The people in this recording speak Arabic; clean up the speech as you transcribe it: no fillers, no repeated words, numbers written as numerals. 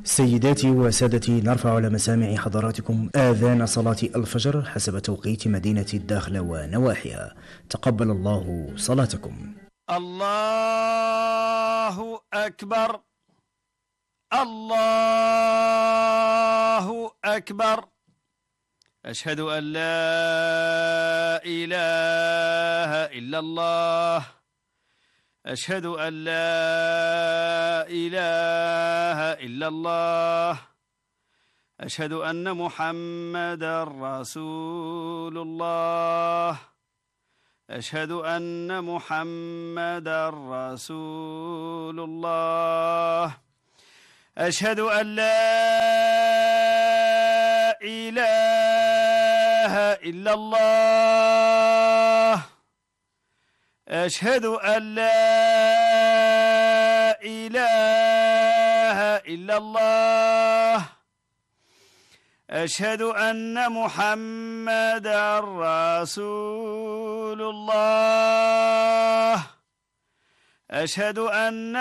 سيداتي وسادتي، نرفع على مسامع حضراتكم آذان صلاة الفجر حسب توقيت مدينة الداخلة ونواحيها. تقبل الله صلاتكم. الله أكبر، الله أكبر. أشهد أن لا إله إلا الله، أشهد أن لا إله إلا الله، أشهد أن محمدا رسول الله، أشهد أن محمدا رسول الله، أشهد أن لا إله إلا الله، أشهد أن لا إله إلا الله، أشهد أن محمدا رسول الله، أشهد أن